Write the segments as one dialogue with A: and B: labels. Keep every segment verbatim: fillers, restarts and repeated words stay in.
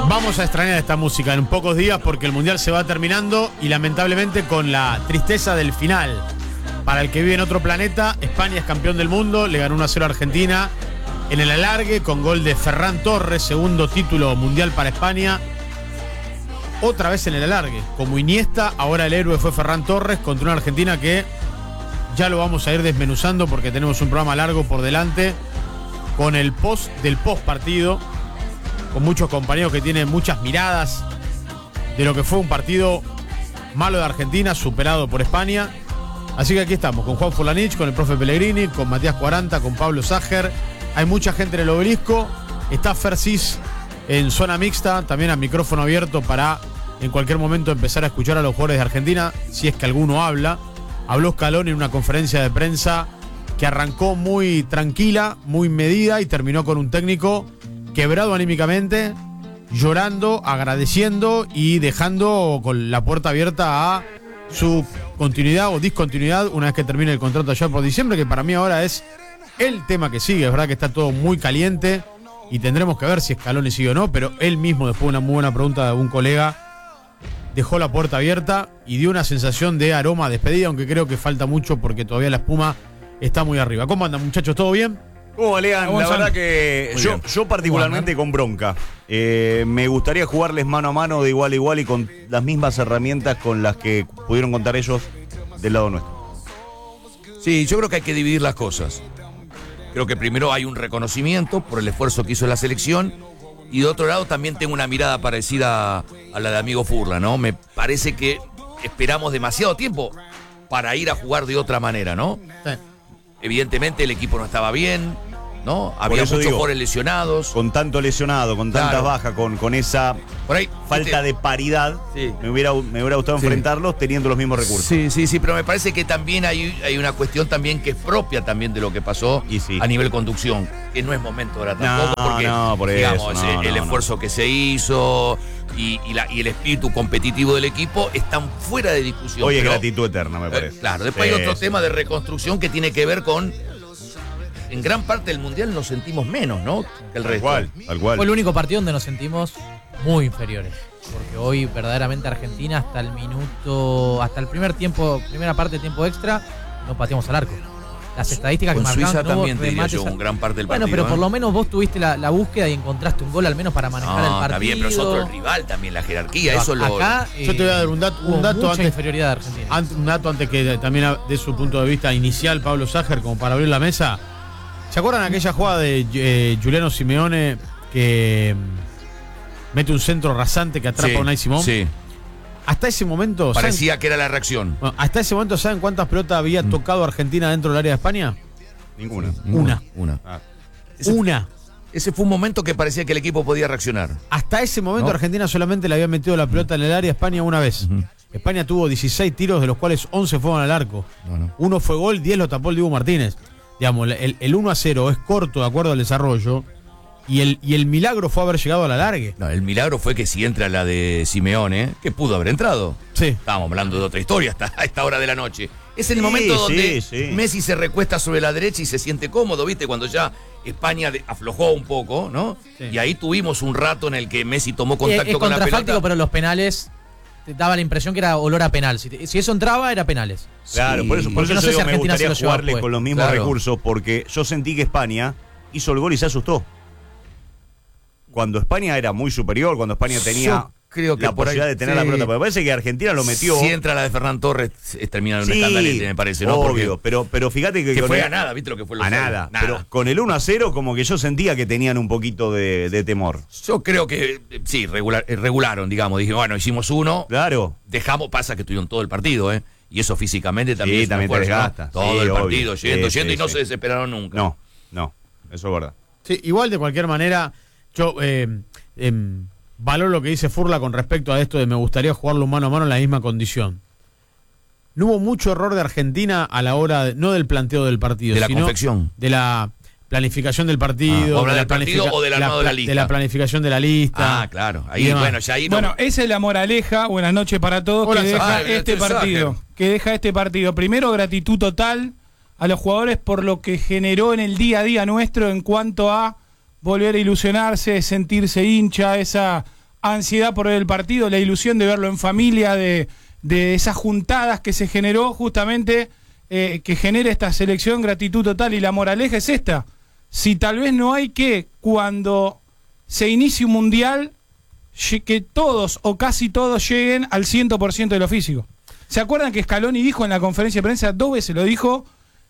A: Vamos a extrañar esta música en pocos días porque el Mundial se va terminando y lamentablemente con la tristeza del final. Para el que vive en otro planeta, España es campeón del mundo, le ganó uno a cero a Argentina en el alargue con gol de Ferran Torres, segundo título mundial para España. Otra vez en el alargue, como Iniesta, ahora el héroe fue Ferran Torres contra una Argentina que ya lo vamos a ir desmenuzando porque tenemos un programa largo por delante con el post del post partido, con muchos compañeros que tienen muchas miradas de lo que fue un partido malo de Argentina, superado por España. Así que aquí estamos, con Juan Fulanich, con el profe Pellegrini, con Matías Cuaranta, con Pablo Ságer. Hay mucha gente en el obelisco. Está Fersis en zona mixta, también a micrófono abierto para en cualquier momento empezar a escuchar a los jugadores de Argentina, si es que alguno habla. Habló Scaloni en una conferencia de prensa que arrancó muy tranquila, muy medida y terminó con un técnico quebrado anímicamente, llorando, agradeciendo y dejando con la puerta abierta a su continuidad o discontinuidad una vez que termine el contrato allá por diciembre, que para mí ahora es el tema que sigue. Es verdad que está todo muy caliente y tendremos que ver si Scaloni sigue o no, pero él mismo, después de una muy buena pregunta de un colega, dejó la puerta abierta y dio una sensación de aroma a despedida, aunque creo que falta mucho porque todavía la espuma está muy arriba. ¿Cómo andan, muchachos? ¿Todo bien?
B: ¿Cómo va, Lean? La verdad que yo, yo particularmente con bronca. Eh, me gustaría jugarles mano a mano de igual a igual y con las mismas herramientas con las que pudieron contar ellos del lado nuestro.
C: Sí, yo creo que hay que dividir las cosas. Creo que primero hay un reconocimiento por el esfuerzo que hizo la selección y de otro lado también tengo una mirada parecida a la de amigo Furla, ¿no? Me parece que esperamos demasiado tiempo para ir a jugar de otra manera, ¿no? Sí. Evidentemente el equipo no estaba bien, ¿no? Había muchos
B: digo,
C: jugadores lesionados.
B: Con tanto lesionado, con tantas
C: claro.
B: bajas, con, con esa
C: Por ahí,
B: falta
C: ¿viste?
B: de paridad, sí. me, hubiera, me hubiera gustado sí. enfrentarlos teniendo los mismos recursos.
C: Sí, sí, sí, pero me parece que también hay, hay una cuestión también que es propia también de lo que pasó sí. a nivel conducción, que no es momento ahora tampoco,
B: no,
C: porque
B: no, por
C: digamos,
B: eso, no,
C: el, el
B: no,
C: esfuerzo
B: no.
C: que se hizo y, y, la, y el espíritu competitivo del equipo están fuera de discusión.
B: Hoy es
C: pero,
B: gratitud eterna, me parece.
C: Eh, claro, después sí, hay otro sí. tema de reconstrucción que tiene que ver con... En gran parte del Mundial nos sentimos menos, ¿no? Que el resto.
B: Tal cual, tal cual.
D: Fue el único partido donde nos sentimos muy inferiores. Porque hoy verdaderamente Argentina hasta el minuto, hasta el primer tiempo, primera parte de tiempo extra, no pateamos al arco. Las estadísticas
C: con
D: que marcaban
C: Suiza
D: no
C: también te diría yo,
D: a...
C: un gran parte del
D: bueno,
C: partido.
D: Bueno, pero
C: ¿eh?
D: por lo menos vos tuviste la, la búsqueda y encontraste un gol al menos para manejar
C: no,
D: el partido.
C: Está bien, pero es otro el rival también, la jerarquía. Pero eso
D: acá,
C: lo...
D: eh,
A: yo te voy a dar un dato, un dato
D: mucha
A: antes,
D: inferioridad de Argentina.
A: Antes, un dato antes que también de su punto de vista inicial, Pablo Ságer, como para abrir la mesa. ¿Se acuerdan aquella jugada de eh, Giuliano Simeone que mm, mete un centro rasante que atrapa sí, a Unai Simón?
C: Sí.
A: Hasta ese momento...
C: Parecía
A: ¿saben?
C: que era la reacción.
A: Bueno, hasta ese momento, ¿saben cuántas pelotas había mm. tocado Argentina dentro del área de España?
B: Ninguna.
A: Una.
C: Una.
A: Ah. Ese Una.
C: Fue, ese fue un momento que parecía que el equipo podía reaccionar.
A: Hasta ese momento
C: ¿no?
A: Argentina solamente le había metido la pelota en el área a España una vez. Uh-huh. España tuvo dieciséis tiros, de los cuales once fueron al arco. Bueno. Uno fue gol, diez lo tapó el Dibu Martínez. Digamos, el, el uno a cero es corto de acuerdo al desarrollo y el, y el milagro fue haber llegado a la largue.
C: No, el milagro fue que si entra la de Simeone, que pudo haber entrado.
A: Sí.
C: Estábamos hablando de otra historia hasta a esta hora de la noche. Es el sí, momento donde sí, sí. Messi se recuesta sobre la derecha y se siente cómodo, ¿viste? Cuando ya España de, aflojó un poco, ¿no? Sí. Y ahí tuvimos un rato en el que Messi tomó contacto
D: es, es
C: con la pelota.
D: Pero los penales... te daba la impresión que era olor a penal. Si, te, si eso entraba, era penales.
B: Claro,
D: sí.
B: por eso, por eso
D: no
B: yo
D: sé
B: digo,
D: si
B: me
D: Argentina
B: gustaría
D: se lo
B: jugarle
D: llevó,
B: con los mismos
C: claro.
B: recursos, porque yo sentí que España hizo el gol y se asustó. Cuando España era muy superior, cuando España tenía
C: yo creo que
B: la posibilidad
C: ahí,
B: de tener
C: sí.
B: la pelota, porque parece que Argentina lo metió.
C: Si entra la de Ferran Torres, es terminar en un
B: sí,
C: escandalete, me parece, ¿no?
B: Obvio,
C: Porque,
B: pero, pero fíjate que,
C: que fue
B: el,
C: a nada, ¿viste lo que fue?
B: A nada, nada, pero con el uno a cero como que yo sentía que tenían un poquito de, de temor.
C: Yo creo que sí, regular, regularon, digamos. Dije, bueno, hicimos uno.
B: Claro.
C: Dejamos, pasa que estuvieron todo el partido, ¿eh? Y eso físicamente también
B: sí,
C: es
B: también
C: fuerza,
B: te desgasta.
C: ¿no? Todo
B: sí,
C: el
B: obvio.
C: partido, yendo,
B: sí,
C: yendo
B: sí,
C: y no
B: sí.
C: se desesperaron nunca.
B: No, no, eso es verdad.
A: Sí, igual de cualquier manera, yo eh, eh, valoro lo que dice Furla con respecto a esto de me gustaría jugarlo mano a mano en la misma condición. No hubo mucho error de Argentina a la hora, de, no del planteo del partido,
C: de la
A: sino
C: confección.
A: de la planificación del partido,
C: ah,
A: de, la
C: del partido o del armado
A: la,
C: de la lista.
A: De la planificación de la lista.
C: Ah, claro. Ahí, bueno, ya ahí no...
E: Bueno, esa es la moraleja. Buenas noches para todos.
A: Hola,
E: que deja
C: ah,
E: este partido. Ságer. Que deja este partido. Primero, gratitud total a los jugadores por lo que generó en el día a día nuestro en cuanto a volver a ilusionarse, sentirse hincha, esa ansiedad por ver el partido, la ilusión de verlo en familia, de, de esas juntadas que se generó justamente, eh, que genera esta selección, gratitud total. Y la moraleja es esta: si tal vez no hay que, cuando se inicie un mundial, que todos o casi todos lleguen al cien por ciento de lo físico. ¿Se acuerdan que Scaloni dijo en la conferencia de prensa, dos veces lo dijo,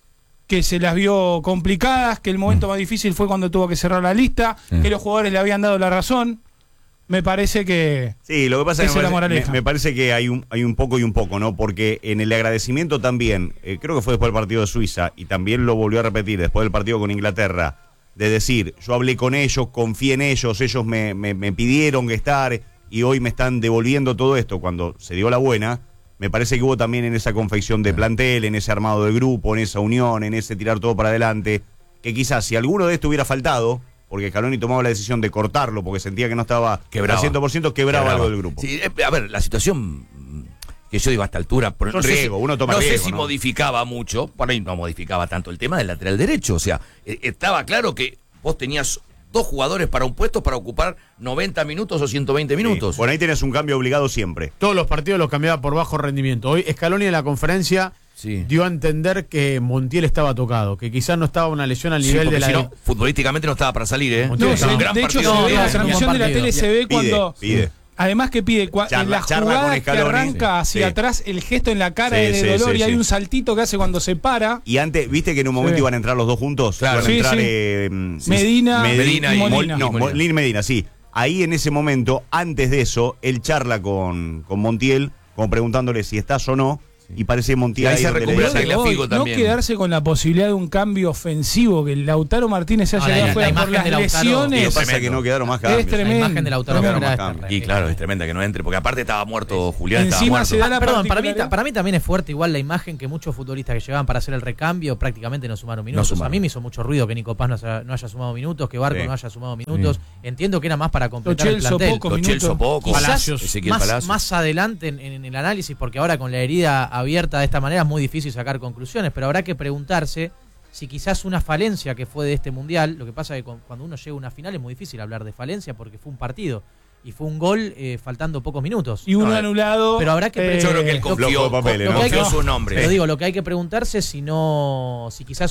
E: que se las vio complicadas, que el momento más difícil fue cuando tuvo que cerrar la lista, mm. que los jugadores le habían dado la razón? Me parece que
B: sí, lo que pasa es que
E: me,
B: me, me parece que hay un, hay un poco y un poco, ¿no? Porque en el agradecimiento también, eh, creo que fue después del partido de Suiza, y también lo volvió a repetir después del partido con Inglaterra, de decir, yo hablé con ellos, confié en ellos, ellos me, me, me pidieron estar y hoy me están devolviendo todo esto. Cuando se dio la buena, me parece que hubo también en esa confección de plantel, en ese armado de grupo, en esa unión, en ese tirar todo para adelante, que quizás si alguno de esto hubiera faltado, porque Scaloni tomaba la decisión de cortarlo porque sentía que no estaba
C: quebraba.
B: al ciento por ciento, quebraba, quebraba algo del grupo.
C: Sí, a ver, la situación que yo digo a esta altura, pero no,
B: riesgo,
C: sé,
B: uno toma
C: no
B: riesgo,
C: sé si
B: ¿no?
C: modificaba mucho, por ahí no modificaba tanto el tema del lateral derecho, o sea, estaba claro que vos tenías dos jugadores para un puesto para ocupar noventa minutos o ciento veinte minutos.
B: Sí, bueno, ahí tenés un cambio obligado siempre.
A: Todos los partidos los cambiaba por bajo rendimiento. Hoy Scaloni en la conferencia sí. dio a entender que Montiel estaba tocado, que quizás no estaba una lesión al nivel
C: sí,
A: de la...
C: Si no, futbolísticamente no estaba para salir, ¿eh?
E: No, no, un gran de hecho, no, la transmisión de la tele se ve cuando...
B: Pide, pide.
E: Además que pide, charla, en la jugada que arranca hacia sí. atrás, el gesto en la cara sí, es de sí, dolor sí, y hay sí. un saltito que hace cuando se para.
B: Y antes, ¿viste que en un momento sí. iban a entrar los dos juntos?
C: Claro.
B: Iban a
E: sí,
B: entrar
E: sí.
B: Eh,
E: Medina,
C: Medina y,
E: y Molina.
B: Mol, no,
C: y Molina.
B: Molina Medina, sí. Ahí en ese momento, antes de eso, él charla con, con Montiel, como preguntándole si estás o no. Y parece Montiel
C: ahí, ahí
B: se
C: recupera
E: Tagliafico también. No quedarse con la posibilidad de un cambio ofensivo, que Lautaro Martínez se haya quedado fuera por las lesiones.
B: Lo que pasa es que no quedaron más cambios.
E: Es tremendo.
D: La imagen de Lautaro
B: no
D: más
B: cambios.
C: Y claro, es tremenda que no entre, porque aparte estaba muerto Julián.
E: Encima
C: estaba
E: se da la
D: ah, perdón, para mí, para mí también es fuerte igual la imagen que muchos futbolistas que llegaban para hacer el recambio prácticamente no sumaron minutos. No sumaron. A mí me hizo mucho ruido que Nico Paz no haya, no haya sumado minutos, que Barco sí. no haya sumado minutos. Sí. Entiendo que era más para completar el plantel.
C: Lo poco,
D: Palacios. Más, más adelante en, en el análisis, porque ahora con la herida abierta de esta manera es muy difícil sacar conclusiones, pero habrá que preguntarse si quizás una falencia que fue de este mundial, lo que pasa es que cuando uno llega a una final es muy difícil hablar de falencia porque fue un partido y fue un gol eh, faltando pocos minutos.
E: Y uno
C: no,
E: anulado.
D: Pero habrá que
C: eh, yo creo que él confió,
B: papeles,
C: ¿no?
D: Confió
C: su nombre.
D: Lo digo, lo que hay que preguntarse si no, si quizás